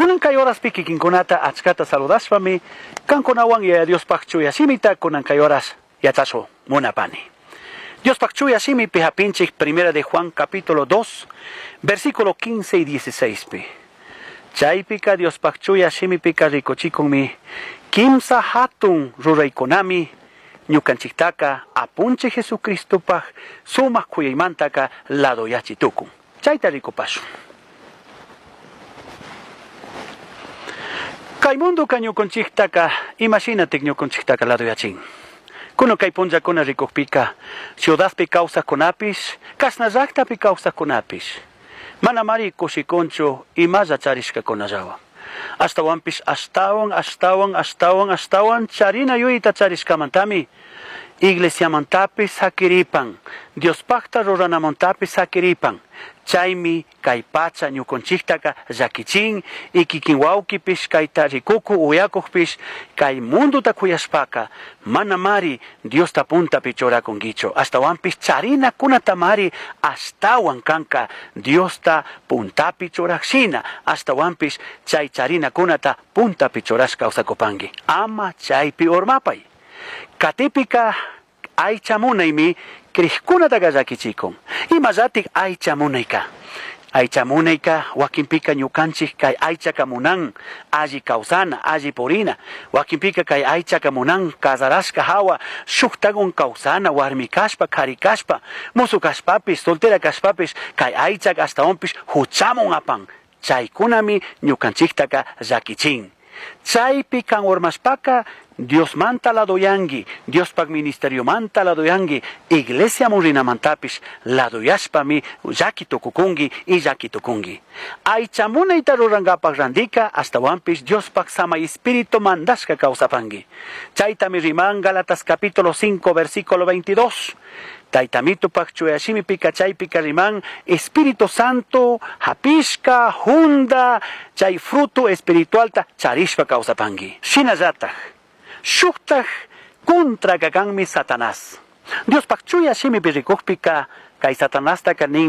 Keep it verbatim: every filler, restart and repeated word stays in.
Kunan kay oras pi kikinkunata achkata saludashpami, kankunawan ya Dios pakchuya simita kunan kay oras yachaso munapani. Dios pakchuya simi pi hapinchik primera de Juan capítulo dos, versículo quince y dieciséis pi. Chaypika Dios pakchuya simi pika rikochikunmi, kimsa hatun ruraykunami, ñukanchiktaka apunche Jesucristo paj sumak kuyaymantaka lado yachitukun. Chayta rikupashun. Kay mundo ka ñukunchiktaka, imagínate ñukunchiktaka lado yachin. Kuno kay punlakuna rikukpika, ciudadpi kawsaqkunapis, kasnallaqtapi kawsaqkunapis. Mana mari kushikunchu imalla charishkakunallawan. Ashtawanpis ashtawan, ashtawan, ashtawan, ashtawan, charina yuyita charishkamantami. Iglesiamantapis hakiripan, Diospakta ruranamantapis hakiripan. Chaymi kay pacha ñukunchiktaka llakichin y kikinwawkipis kayta rikuku uyakukpis kay munduta kuyashpaka mana mari Diosta puntapi churakunkichu. Ashtawanpis charina kunata mari ashtawan kanka Diosta puntapi churashina. Ashtawanpis chay charina kunata puntapi churashka usakupanki. Ama chaypi ormapay. Katipika aychamunaymi krishkunataqa llakichikun. Imallatik aychamunayka. Aychamunayka wakinpika ñukanchik kay aychaka munan alli kawsana, alli purina. Wakinpika kay aychaka munan kasarashka hawa shuktagun kawsana, warmi kashpa, kari kashpa, musu kashpapis, soltera kashpapis, kay aychaka ashtawanpis huchamun apan. Chaykunami ñukanchiktaka llakichin. Chaypi kan ormaspaka Dios manta la doyangi, Dios pag ministerio manta la doyangi, iglesia murina mantapis la doyashpami yakitukukungi y yakitukungi. Aychamuna itarurangapag randika hasta wampis Dios pag sama espíritu mandashka kausapangi. Chaytami riman Galatas capítulo cinco versículo veintidós. Taitamito pakchuyashimi pika chay pika riman Espíritu Santo hapishka hunda chay fruto espiritual ta charishpa kausapangi. Shinazatah. Shuktaj contra kakanmi Satanás. Dios pakchuya shimi birikukpika kay Satanás ta kanin